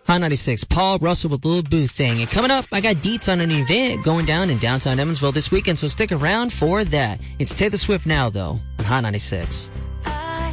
Hot 96, Paul Russell with Lil Boo Thing. And coming up, I got deets on an event going down in downtown Evansville this weekend, so stick around for that. It's Taylor Swift now, though, on Hot 96.